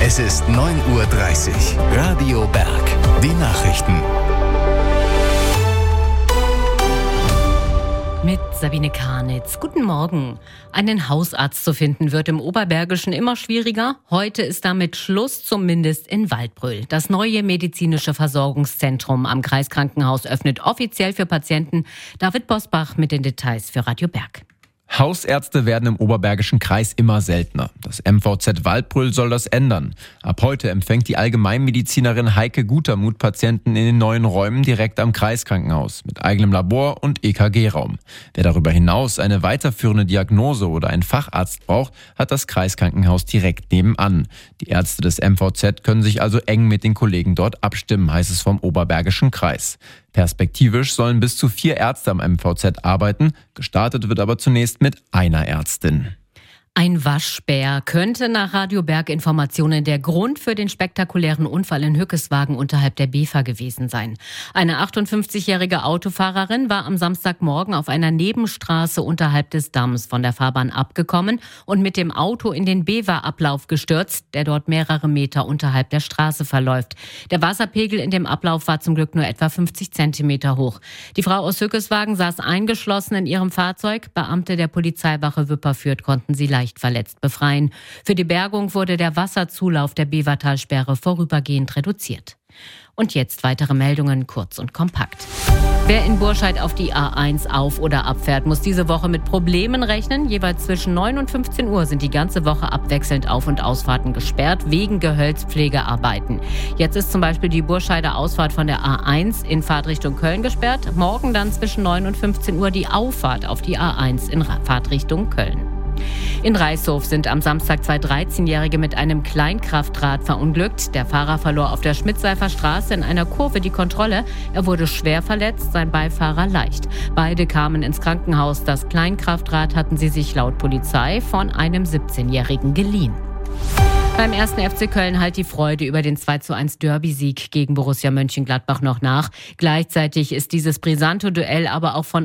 Es ist 9:30 Uhr. Radio Berg. Die Nachrichten. Mit Sabine Karnitz. Guten Morgen. Einen Hausarzt zu finden wird im Oberbergischen immer schwieriger. Heute ist damit Schluss, zumindest in Waldbröl. Das neue medizinische Versorgungszentrum am Kreiskrankenhaus öffnet offiziell für Patienten. David Bosbach mit den Details für Radio Berg. Hausärzte werden im Oberbergischen Kreis immer seltener. Das MVZ Waldbröl soll das ändern. Ab heute empfängt die Allgemeinmedizinerin Heike Gutermuth Patienten in den neuen Räumen direkt am Kreiskrankenhaus mit eigenem Labor und EKG-Raum. Wer darüber hinaus eine weiterführende Diagnose oder einen Facharzt braucht, hat das Kreiskrankenhaus direkt nebenan. Die Ärzte des MVZ können sich also eng mit den Kollegen dort abstimmen, heißt es vom Oberbergischen Kreis. Perspektivisch sollen bis zu 4 Ärzte am MVZ arbeiten. Gestartet wird aber zunächst mit einer Ärztin. Ein Waschbär könnte nach Radio Berg Informationen der Grund für den spektakulären Unfall in Hückeswagen unterhalb der Bever gewesen sein. Eine 58-jährige Autofahrerin war am Samstagmorgen auf einer Nebenstraße unterhalb des Damms von der Fahrbahn abgekommen und mit dem Auto in den Bever-Ablauf gestürzt, der dort mehrere Meter unterhalb der Straße verläuft. Der Wasserpegel in dem Ablauf war zum Glück nur etwa 50 Zentimeter hoch. Die Frau aus Hückeswagen saß eingeschlossen in ihrem Fahrzeug. Beamte der Polizeiwache Wipperfürth konnten sie leicht verletzt befreien. Für die Bergung wurde der Wasserzulauf der Bevertalsperre vorübergehend reduziert. Und jetzt weitere Meldungen, kurz und kompakt. Wer in Burscheid auf die A1 auf- oder abfährt, muss diese Woche mit Problemen rechnen. Jeweils zwischen 9 und 15 Uhr sind die ganze Woche abwechselnd Auf- und Ausfahrten gesperrt wegen Gehölzpflegearbeiten. Jetzt ist zum Beispiel die Burscheider Ausfahrt von der A1 in Fahrtrichtung Köln gesperrt. Morgen dann zwischen 9 und 15 Uhr die Auffahrt auf die A1 in Fahrtrichtung Köln. In Reishof sind am Samstag 2 13-Jährige mit einem Kleinkraftrad verunglückt. Der Fahrer verlor auf der Schmidtseifer Straße in einer Kurve die Kontrolle. Er wurde schwer verletzt, sein Beifahrer leicht. Beide kamen ins Krankenhaus. Das Kleinkraftrad hatten sie sich laut Polizei von einem 17-Jährigen geliehen. Beim 1. FC Köln halt die Freude über den 2:1 Derby-Sieg gegen Borussia Mönchengladbach noch nach. Gleichzeitig ist dieses brisante Duell aber auch von